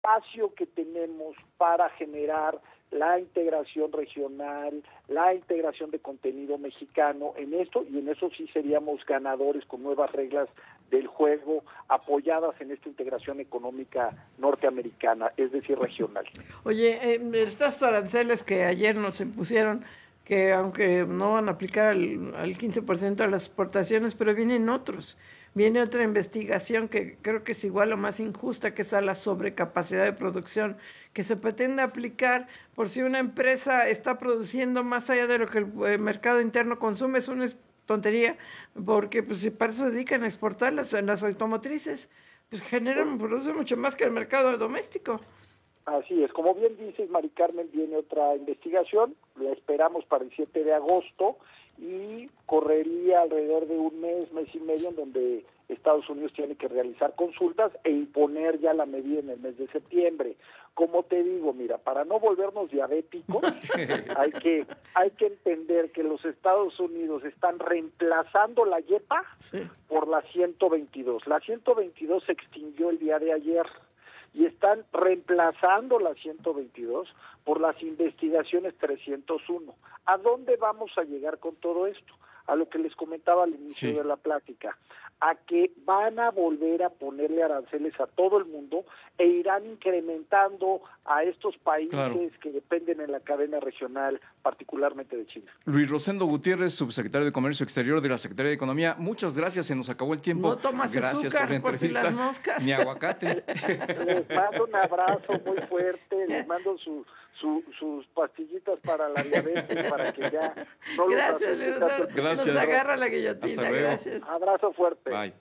espacio que tenemos para generar la integración regional, la integración de contenido mexicano en esto, y en eso sí seríamos ganadores con nuevas reglas del juego apoyadas en esta integración económica norteamericana, es decir, regional. Oye, estos aranceles que ayer nos impusieron, que aunque no van a aplicar al 15% de las exportaciones, pero vienen otros. Viene otra investigación que creo que es igual o más injusta, que es a la sobrecapacidad de producción, que se pretende aplicar por si una empresa está produciendo más allá de lo que el mercado interno consume. Es una tontería, porque pues si para eso se dedican a exportar las automotrices, pues producen mucho más que el mercado doméstico. Así es, como bien dices, Mari Carmen, viene otra investigación, la esperamos para el 7 de agosto y correría alrededor de un mes y medio, en donde Estados Unidos tiene que realizar consultas e imponer ya la medida en el mes de septiembre. Como te digo, mira, para no volvernos diabéticos, hay que entender que los Estados Unidos están reemplazando la YEPA por la 122. La 122 se extinguió el día de ayer, y están reemplazando la 122 por las investigaciones 301. ¿A dónde vamos a llegar con todo esto? A lo que les comentaba al inicio de la plática, a que van a volver a ponerle aranceles a todo el mundo e irán incrementando a estos países que dependen en la cadena regional, particularmente de China. Luis Rosendo Gutiérrez, subsecretario de Comercio Exterior de la Secretaría de Economía, muchas gracias, se nos acabó el tiempo. No tomas gracias azúcar, por la entrevista. por si las moscas. Ni aguacate. Les mando un abrazo muy fuerte, les mando sus pastillitas para la diabetes, para que ya no gracias, nos agarra la guillotina. Gracias. Abrazo fuerte. Bye.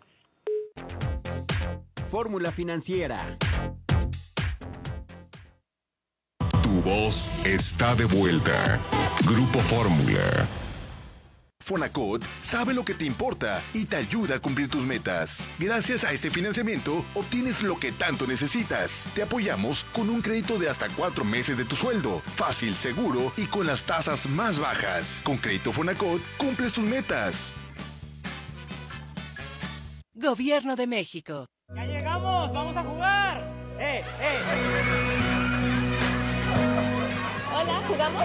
Fórmula Financiera. Tu voz está de vuelta. Grupo Fórmula. Fonacot sabe lo que te importa y te ayuda a cumplir tus metas. Gracias a este financiamiento, obtienes lo que tanto necesitas. Te apoyamos con un crédito de hasta 4 meses de tu sueldo. Fácil, seguro y con las tasas más bajas. Con Crédito Fonacot, cumples tus metas. Gobierno de México. ¡Ya llegamos! ¡Vamos a jugar! Hola, ¿jugamos?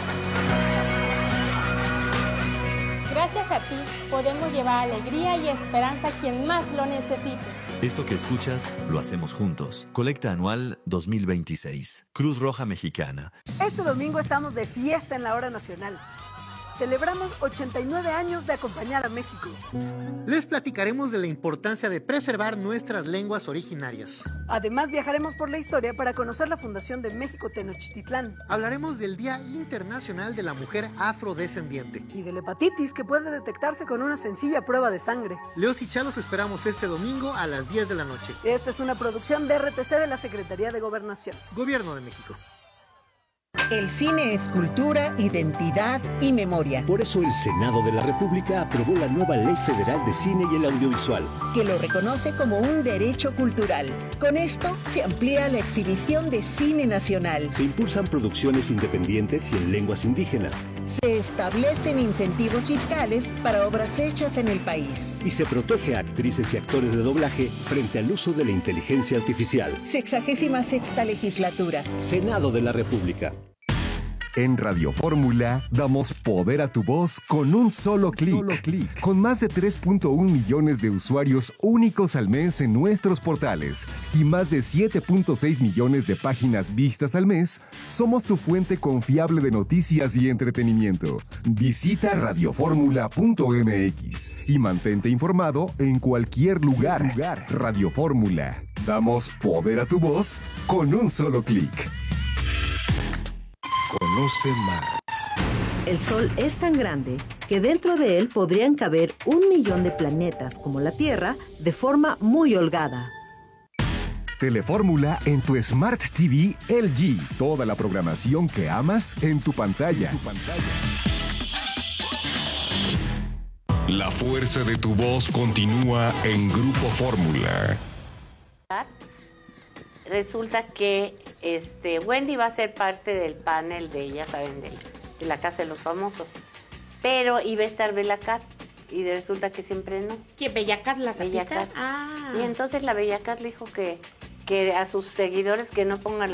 Gracias a ti podemos llevar alegría y esperanza a quien más lo necesite. Esto que escuchas lo hacemos juntos. Colecta anual 2026. Cruz Roja Mexicana. Este domingo estamos de fiesta en la Hora Nacional. Celebramos 89 años de acompañar a México. Les platicaremos de la importancia de preservar nuestras lenguas originarias. Además, viajaremos por la historia para conocer la fundación de México Tenochtitlán. Hablaremos del Día Internacional de la Mujer Afrodescendiente. Y de la hepatitis, que puede detectarse con una sencilla prueba de sangre. Leos y Chalos esperamos este domingo a las 10 de la noche. Esta es una producción de RTC de la Secretaría de Gobernación. Gobierno de México. El cine es cultura, identidad y memoria. Por eso el Senado de la República aprobó la nueva Ley Federal de Cine y el Audiovisual, que lo reconoce como un derecho cultural. Con esto se amplía la exhibición de cine nacional. Se impulsan producciones independientes y en lenguas indígenas. Se establecen incentivos fiscales para obras hechas en el país. Y se protege a actrices y actores de doblaje frente al uso de la inteligencia artificial. 66ª legislatura. Senado de la República. En Radio Fórmula damos poder a tu voz con un solo clic. Con más de 3.1 millones de usuarios únicos al mes en nuestros portales y más de 7.6 millones de páginas vistas al mes, somos tu fuente confiable de noticias y entretenimiento. Visita radioformula.mx y mantente informado en cualquier lugar. Radio Fórmula. Damos poder a tu voz con un solo clic. Conoce más. El Sol es tan grande que dentro de él podrían caber 1 millón de planetas como la Tierra de forma muy holgada. Telefórmula en tu Smart TV LG. Toda la programación que amas en tu pantalla. La fuerza de tu voz continúa en Grupo Fórmula. Resulta que Wendy va a ser parte del panel de, ya saben, de la Casa de los Famosos. Pero iba a estar Bella Cat y resulta que siempre no. ¿Quién? ¿Bella Cat, la Bella gatita? Cat. Y entonces la Bella Cat le dijo que que a sus seguidores que no pongan